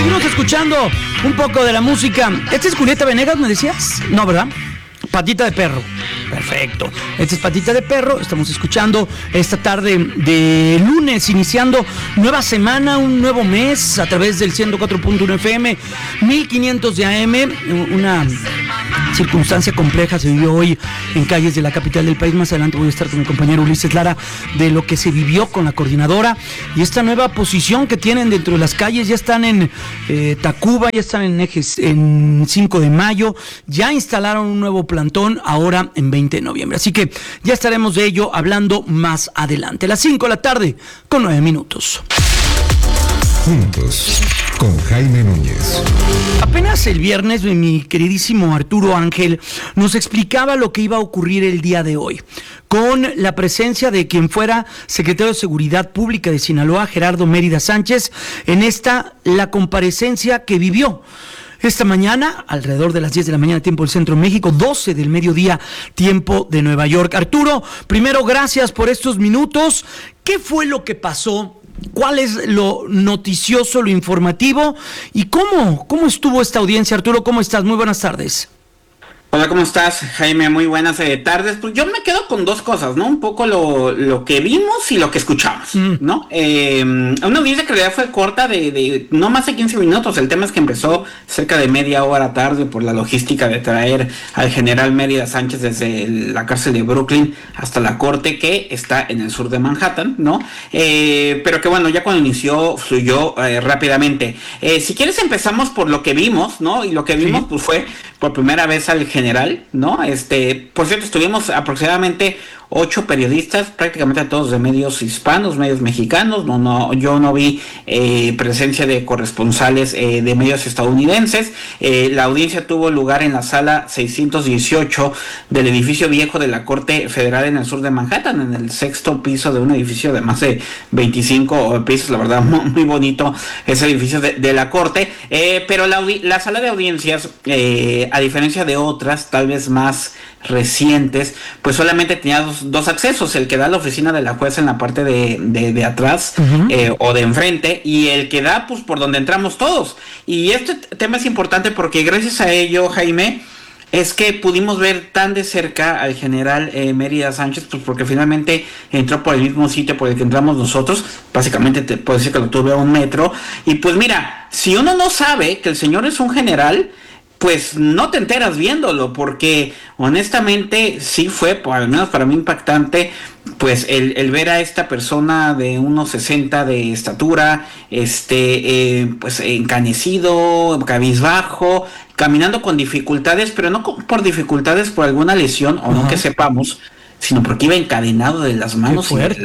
Seguimos escuchando un poco de la música. ¿Esta es Julieta Venegas, me decías? No, ¿verdad? Patita de Perro. Perfecto. Esta es Patita de Perro. Estamos escuchando esta tarde de lunes, iniciando nueva semana, un nuevo mes a través del 104.1 FM, 1500 de AM. Una circunstancia compleja se vivió hoy en calles de la capital del país. Más adelante voy a estar con mi compañero Ulises Lara de lo que se vivió con la coordinadora y esta nueva posición que tienen dentro de las calles. Ya están en Tacuba, ya están en Ejes, en 5 de mayo, ya instalaron un nuevo plantón ahora en 20 de noviembre. Así que ya estaremos de ello hablando más adelante. Las 5 de la tarde con 9 minutos. Juntos, con Jaime Núñez. Apenas el viernes, mi queridísimo Arturo Ángel nos explicaba lo que iba a ocurrir el día de hoy, con la presencia de quien fuera secretario de Seguridad Pública de Sinaloa, Gerardo Mérida Sánchez, en la comparecencia que vivió esta mañana, alrededor de las 10 de la mañana, tiempo del Centro de México, 12 del mediodía, tiempo de Nueva York. Arturo, primero, gracias por estos minutos. ¿Qué fue lo que pasó? ¿Cuál es lo noticioso, lo informativo? ¿Y cómo estuvo esta audiencia? Arturo, ¿cómo estás? Muy buenas tardes. Hola, ¿cómo estás, Jaime? Muy buenas tardes. Pues yo me quedo con dos cosas, ¿no? Un poco lo que vimos y lo que escuchamos, ¿no? Una audiencia que en realidad fue corta de no más de 15 minutos. El tema es que empezó cerca de media hora tarde por la logística de traer al general Mérida Sánchez desde la cárcel de Brooklyn hasta la corte que está en el sur de Manhattan, ¿no? Pero que bueno, ya cuando inició fluyó rápidamente. Si quieres empezamos por lo que vimos, ¿no? Y lo que vimos pues fue por primera vez al general, ¿no? Por cierto, estuvimos aproximadamente 8 periodistas, prácticamente todos de medios hispanos, medios mexicanos. Yo no vi presencia de corresponsales de medios estadounidenses. La audiencia tuvo lugar en la sala 618 del edificio viejo de la Corte Federal en el sur de Manhattan, en el 6º piso de un edificio de más de 25 pisos, la verdad, muy bonito ese edificio de la Corte, pero la sala de audiencias, a diferencia de otras, tal vez más recientes, pues solamente tenía dos accesos, el que da a la oficina de la jueza en la parte de atrás, o de enfrente, y el que da pues por donde entramos todos. Y este tema es importante porque gracias a ello, Jaime, es que pudimos ver tan de cerca al general Mérida Sánchez, pues porque finalmente entró por el mismo sitio por el que entramos nosotros. Básicamente te puedo decir que lo tuve a 1 metro. Y pues mira, si uno no sabe que el señor es un general, pues no te enteras viéndolo, porque honestamente sí fue, al menos para mí, impactante, pues el ver a esta persona de unos 60 de estatura, pues encanecido, cabizbajo, caminando con dificultades, pero no por dificultades por alguna lesión o no que sepamos, sino porque iba encadenado de las manos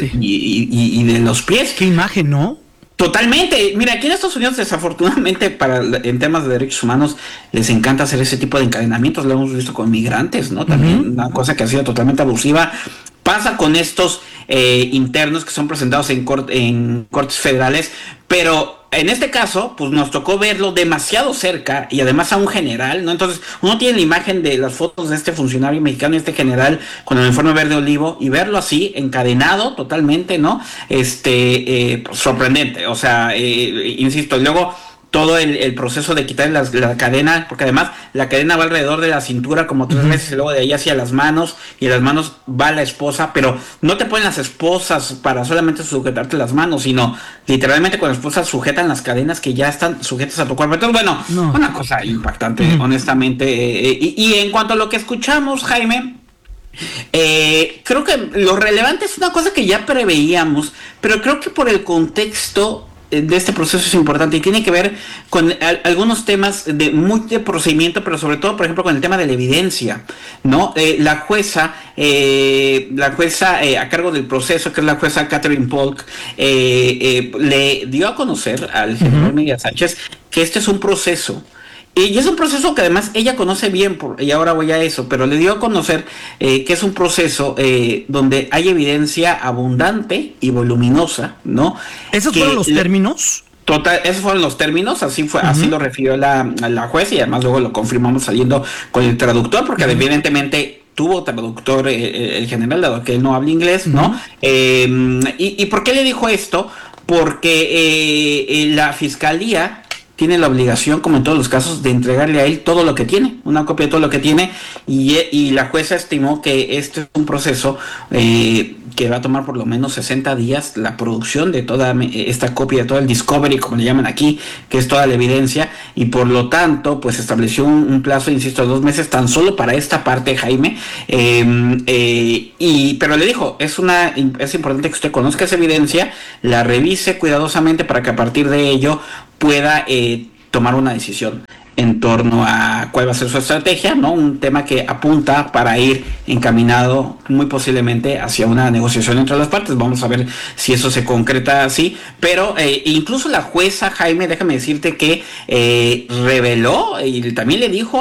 y de los pies. Qué imagen, ¿no? Totalmente. Mira, aquí en Estados Unidos, desafortunadamente, en temas de derechos humanos, les encanta hacer ese tipo de encadenamientos. Lo hemos visto con migrantes, ¿no? También una cosa que ha sido totalmente abusiva. Pasa con estos internos que son presentados en cortes federales, pero en este caso, pues nos tocó verlo demasiado cerca y además a un general, ¿no? Entonces, uno tiene la imagen de las fotos de este funcionario mexicano, este general con el uniforme verde olivo, y verlo así, encadenado totalmente, ¿no? Pues, sorprendente, o sea, insisto, luego todo el proceso de quitar la cadena, porque además la cadena va alrededor de la cintura como 3 veces, y luego de ahí hacia las manos, y en las manos va la esposa, pero no te ponen las esposas para solamente sujetarte las manos, sino literalmente con las esposas sujetan las cadenas que ya están sujetas a tu cuerpo. Entonces, bueno, una cosa impactante, honestamente. Y en cuanto a lo que escuchamos, Jaime, creo que lo relevante es una cosa que ya preveíamos, pero creo que por el contexto de este proceso es importante y tiene que ver con algunos temas de procedimiento, pero sobre todo, por ejemplo, con el tema de la evidencia, ¿no? La jueza a cargo del proceso, que es la jueza Catherine Polk, le dio a conocer al general Mérida Sánchez que este es un proceso. Y es un proceso que además ella conoce bien, y ahora voy a eso, pero le dio a conocer que es un proceso donde hay evidencia abundante y voluminosa, ¿no? ¿Esos fueron los términos? Total, esos fueron los términos, así lo refirió la juez, y además luego lo confirmamos saliendo con el traductor, porque evidentemente tuvo traductor el general, dado que él no habla inglés, ¿no? ¿Y por qué le dijo esto? Porque la fiscalía tiene la obligación, como en todos los casos, de entregarle a él todo lo que tiene, una copia de todo lo que tiene, y la jueza estimó que este es un proceso que va a tomar por lo menos 60 días la producción de toda esta copia, de todo el discovery, como le llaman aquí, que es toda la evidencia, y por lo tanto, pues estableció un plazo, insisto, de 2 meses tan solo para esta parte, Jaime, pero le dijo, es importante que usted conozca esa evidencia, la revise cuidadosamente para que a partir de ello pueda tomar una decisión en torno a cuál va a ser su estrategia, ¿no? Un tema que apunta para ir encaminado muy posiblemente hacia una negociación entre las partes. Vamos a ver si eso se concreta así, pero incluso la jueza, Jaime, déjame decirte que reveló y también le dijo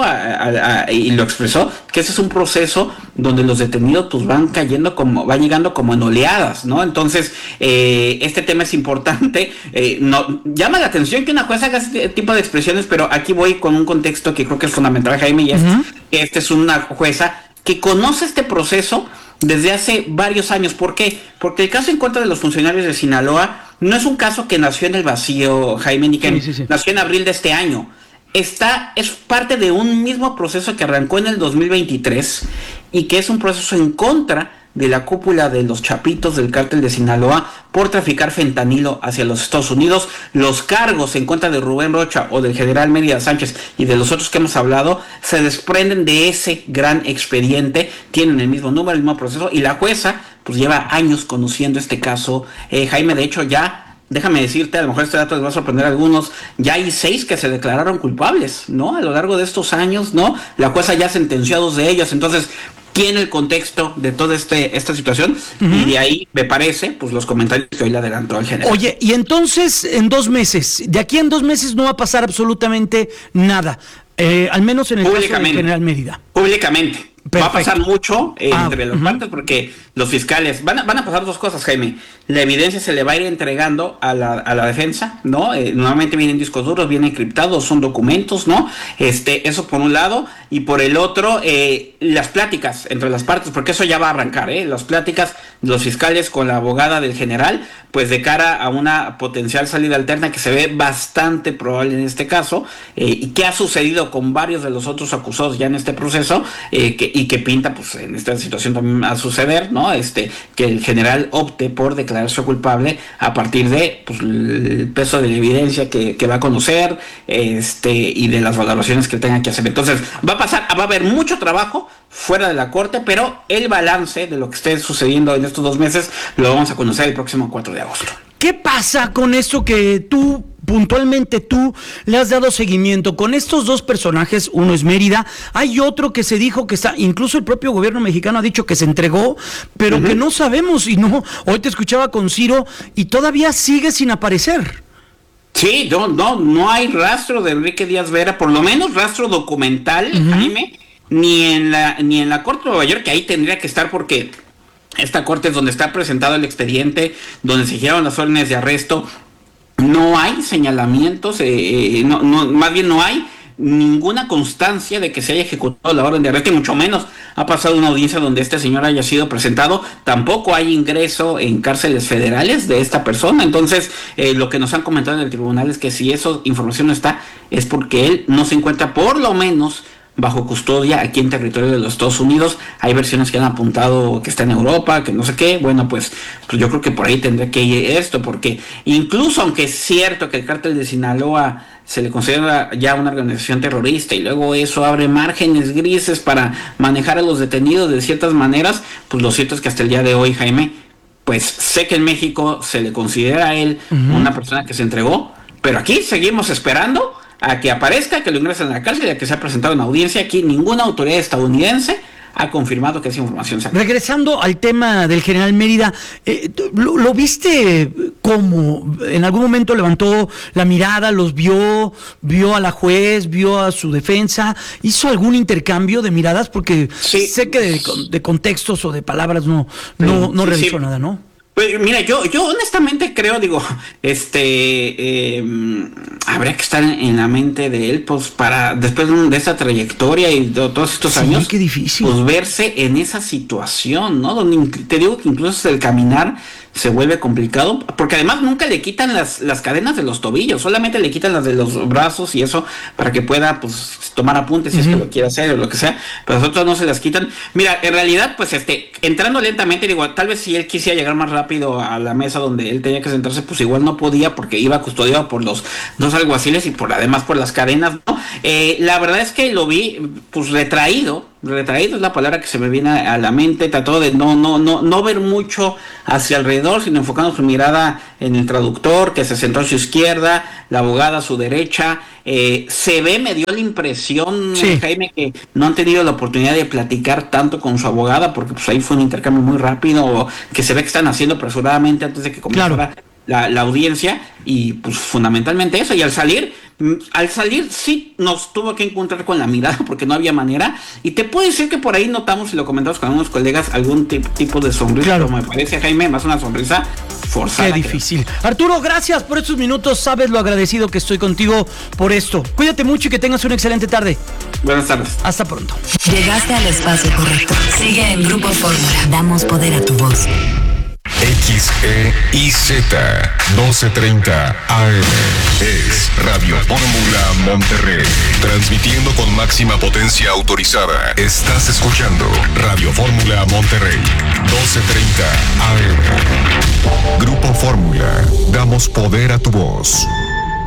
y lo expresó, que ese es un proceso donde los detenidos pues van llegando como en oleadas, ¿no? Entonces, este tema es importante, llama la atención que una jueza haga este tipo de expresiones, pero aquí voy con un contexto que creo que es fundamental, Jaime, y es que esta es una jueza que conoce este proceso desde hace varios años. ¿Por qué? Porque el caso en contra de los funcionarios de Sinaloa no es un caso que nació en el vacío, Jaime, ni que nació en abril de este año. Es parte de un mismo proceso que arrancó en el 2023 y que es un proceso en contra de la cúpula de los chapitos del cártel de Sinaloa por traficar fentanilo hacia los Estados Unidos. Los cargos en contra de Rubén Rocha o del general Mérida Sánchez y de los otros que hemos hablado se desprenden de ese gran expediente, tienen el mismo número, el mismo proceso, y la jueza pues lleva años conociendo este caso, Jaime. De hecho, ya déjame decirte, a lo mejor este dato les va a sorprender a algunos, ya hay 6 que se declararon culpables, ¿no? A lo largo de estos años, ¿no? La jueza ya sentenció a 2 de ellos, entonces tiene el contexto de toda esta situación, y de ahí me parece, pues los comentarios que hoy le adelantó al general. Oye, y entonces en 2 meses, de aquí en 2 meses no va a pasar absolutamente nada, al menos en el caso del general Mérida. Públicamente. Perfecto. Va a pasar mucho entre las partes, porque los fiscales van a pasar 2 cosas, Jaime. La evidencia se le va a ir entregando a la defensa, ¿no? Normalmente vienen discos duros, vienen encriptados, son documentos, ¿no? Eso por un lado, y por el otro, las pláticas entre las partes, porque eso ya va a arrancar, las pláticas de los fiscales con la abogada del general, pues de cara a una potencial salida alterna que se ve bastante probable en este caso, y que ha sucedido con varios de los otros acusados ya en este proceso, y que pinta, pues en esta situación también a suceder, ¿no? Que el general opte por declararse culpable a partir de pues, el peso de la evidencia que va a conocer, y de las valoraciones que tenga que hacer. Entonces, va a haber mucho trabajo fuera de la corte, pero el balance de lo que esté sucediendo en estos 2 meses lo vamos a conocer el próximo 4 de agosto. ¿Qué pasa con eso que tú le has dado seguimiento con estos 2 personajes? Uno es Mérida, hay otro que se dijo que está, incluso el propio gobierno mexicano ha dicho que se entregó, pero que no sabemos, y no, hoy te escuchaba con Ciro y todavía sigue sin aparecer. Sí, no hay rastro de Enrique Díaz Vera, por lo menos rastro documental, Jaime, ni en la Corte de Nueva York, que ahí tendría que estar, porque esta corte es donde está presentado el expediente, donde se hicieron las órdenes de arresto. No hay señalamientos, más bien no hay ninguna constancia de que se haya ejecutado la orden de arresto, y mucho menos ha pasado una audiencia donde este señor haya sido presentado. Tampoco hay ingreso en cárceles federales de esta persona. Entonces, lo que nos han comentado en el tribunal es que si esa información no está, es porque él no se encuentra por lo menos bajo custodia aquí en territorio de los Estados Unidos. Hay versiones que han apuntado que está en Europa, que no sé qué. Bueno, pues yo creo que por ahí tendrá que ir esto, porque incluso aunque es cierto que el cártel de Sinaloa se le considera ya una organización terrorista, y luego eso abre márgenes grises para manejar a los detenidos de ciertas maneras, pues lo cierto es que hasta el día de hoy, Jaime, pues sé que en México se le considera a él una persona que se entregó, pero aquí seguimos esperando a que aparezca, que lo ingresen a la cárcel y a que se ha presentado en audiencia. Aquí ninguna autoridad estadounidense ha confirmado que esa información se ha... Regresando al tema del general Mérida, ¿lo viste cómo en algún momento levantó la mirada, los vio a la juez, vio a su defensa, hizo algún intercambio de miradas? Porque sé que de contextos o de palabras no revisó nada, ¿no? Pues mira, yo honestamente creo, habría que estar en la mente de él, pues para después de esa trayectoria y de todos estos años, qué difícil. Pues verse en esa situación, ¿no? Donde te digo que incluso el caminar se vuelve complicado, porque además nunca le quitan las cadenas de los tobillos, solamente le quitan las de los brazos y eso para que pueda pues tomar apuntes si es que lo quiere hacer o lo que sea, pero las otras no se las quitan. Mira, en realidad pues entrando lentamente, digo, tal vez si él quisiera llegar más rápido a la mesa donde él tenía que sentarse, pues igual no podía porque iba custodiado por los dos alguaciles y además por las cadenas, ¿no? La verdad es que lo vi pues retraído es la palabra que se me viene a la mente. Trató de no ver mucho hacia alrededor, sino enfocando su mirada en el traductor, que se sentó a su izquierda, la abogada a su derecha. Me dio la impresión, sí, Jaime, que no han tenido la oportunidad de platicar tanto con su abogada, porque pues ahí fue un intercambio muy rápido, que se ve que están haciendo apresuradamente antes de que comenzara la audiencia, y pues fundamentalmente eso. Y al salir sí nos tuvo que encontrar con la mirada porque no había manera, y te puedo decir que por ahí notamos, y lo comentamos con algunos colegas, algún tipo de sonrisa, pero me parece, Jaime, más una sonrisa forzada. Qué difícil. Arturo, gracias por estos minutos, sabes lo agradecido que estoy contigo por esto. Cuídate mucho y que tengas una excelente tarde. Buenas tardes. Hasta pronto. Llegaste al espacio correcto. Sigue en Grupo Fórmula. Damos poder a tu voz. XEIZ 1230 AM es Radio Fórmula Monterrey, transmitiendo con máxima potencia autorizada. Estás escuchando Radio Fórmula Monterrey 1230 AM. Grupo Fórmula, damos poder a tu voz.